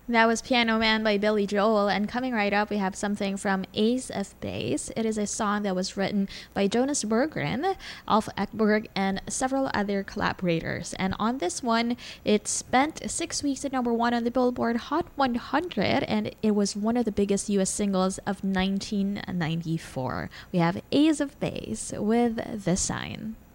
That was Piano Man by Billy Joel. And coming right up, we have something from Ace of Base. It is a song that was written by Jonas Berggren, Alf Ekberg, and several other collaborators. And on this one, it spent 6 weeks at number one on the Billboard Hot 100, and it was one of the biggest US singles of 1994. We have Ace of Base with The Sign.